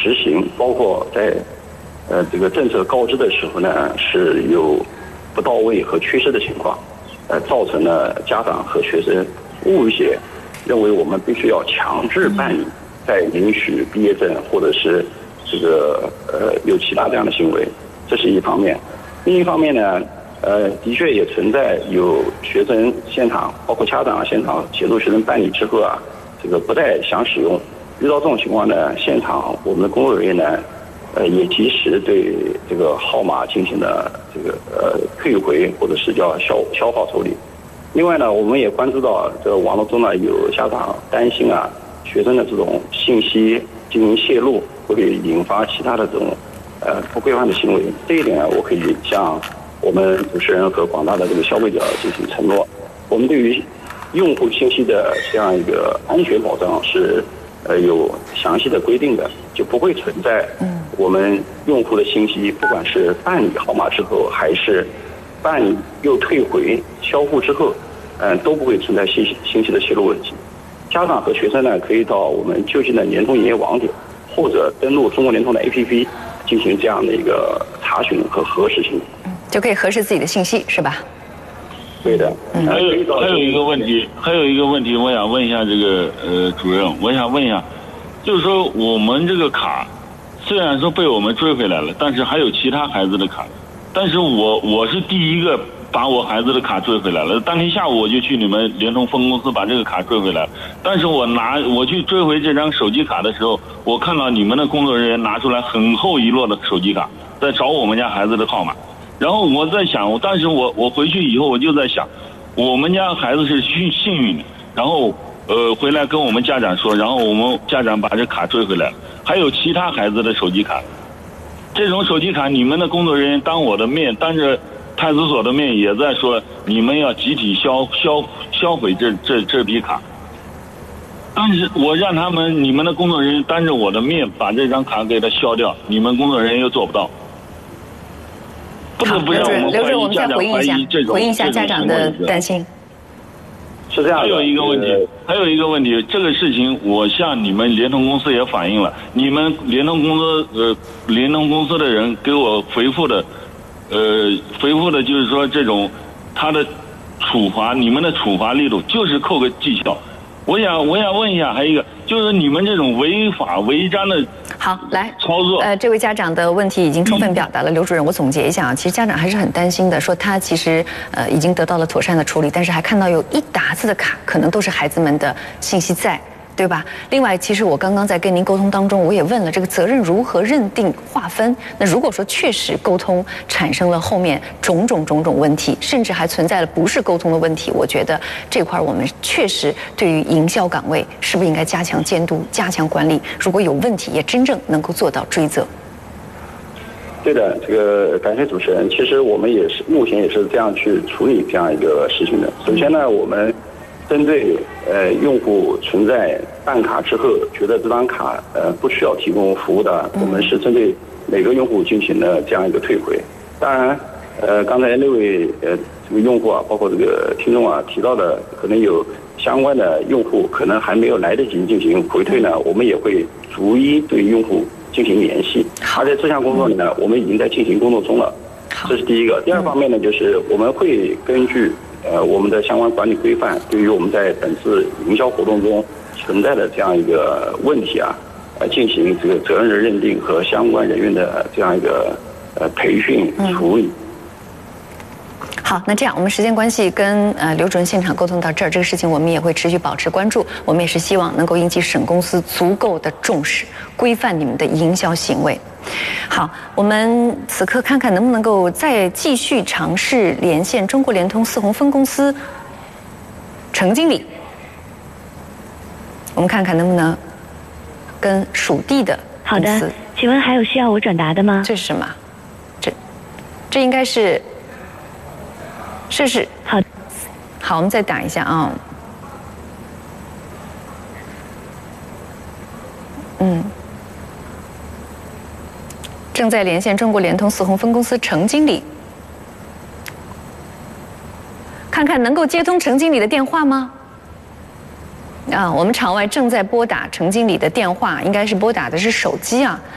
实行，包括在这个政策告知的时候呢，是有不到位和缺失的情况，造成了家长和学生误解，认为我们必须要强制办理，再领取毕业证，或者是这个有其他这样的行为，这是一方面。另一方面呢，的确也存在有学生现场，包括家长现场协助学生办理之后啊，这个不太想使用。遇到这种情况呢，现场我们的工作人员呢，也及时对这个号码进行了这个退回，或者是叫消耗处理。另外呢，我们也关注到这个网络中呢有家长担心啊，学生的这种信息进行泄露会引发其他的这种不规范的行为。这一点呢，我可以向我们主持人和广大的这个消费者进行承诺，我们对于用户信息的这样一个安全保障是有详细的规定的，就不会存在我们用户的信息，不管是办理号码之后，还是办理又退回销户之后，都不会存在信息的泄露问题。家长和学生呢，可以到我们就近的联通营业网点，或者登录中国联通的 APP 进行这样的一个查询和核实性， 就可以核实自己的信息，是吧？ 对的。 还有一个问题，我想问一下这个主任，我想问一下，就是说我们这个卡虽然说被我们追回来了，但是还有其他孩子的卡，但是我是第一个把我孩子的卡追回来了，当天下午我就去你们联通分公司把这个卡追回来了。但是我去追回这张手机卡的时候，我看到你们的工作人员拿出来很厚一摞的手机卡，在找我们家孩子的号码。然后我在想，但是我回去以后我就在想，我们家孩子是幸运的，然后回来跟我们家长说，然后我们家长把这卡追回来了。还有其他孩子的手机卡，这种手机卡你们的工作人员当我的面，当着派出所的面也在说，你们要集体销毁这批卡。但是我让你们的工作人员当着我的面把这张卡给它消掉，你们工作人员又做不到。不得不让我们怀疑家长怀疑这种回应一下家长的担心。 是这样的。 还有一个问题，这个事情我向你们联通公司也反映了，你们联通公司的人给我回复的就是说这种他的处罚，你们的处罚力度就是扣个绩效。我想问一下，还有一个就是你们这种违法违章的好来操作， 这位家长的问题已经充分表达了。刘主任，我总结一下啊，其实家长还是很担心的，说他其实已经得到了妥善的处理，但是还看到有一沓子的卡，可能都是孩子们的信息在。对吧？另外，其实我刚刚在跟您沟通当中，我也问了这个责任如何认定划分。那如果说确实沟通产生了后面种种问题，甚至还存在了不是沟通的问题，我觉得这块我们确实对于营销岗位是不是应该加强监督、加强管理？如果有问题，也真正能够做到追责。 对的，这个感谢主持人。其实我们也是目前也是这样去处理这样一个事情的。首先呢，我们针对用户存在办卡之后觉得这张卡不需要提供服务的，我们是针对每个用户进行了这样一个退回。当然，刚才6位这个用户啊，包括这个听众啊提到的，可能有相关的用户可能还没有来得及进行回退呢，我们也会逐一对用户进行联系。而在这项工作里呢，我们已经在进行工作中了。这是第一个。第二方面呢，就是我们会根据我们的相关管理规范，对于我们在本次营销活动中存在的这样一个问题啊，进行这个责任的认定和相关人员的这样一个培训处理。 好，那这样我们时间关系跟刘主任现场沟通到这儿，这个事情我们也会持续保持关注。我们也是希望能够引起省公司足够的重视，规范你们的营销行为。好，我们此刻看看能不能够再继续尝试连线中国联通泗洪分公司程经理，我们看看能不能跟属地的公司。 好的，请问还有需要我转达的吗？ 这是什么？这应该是。 好， 好，我们再打一下啊。正在连线中国联通泗洪分公司程经理，看看能够接通程经理的电话吗？我们场外正在拨打程经理的电话，应该是拨打的是手机啊。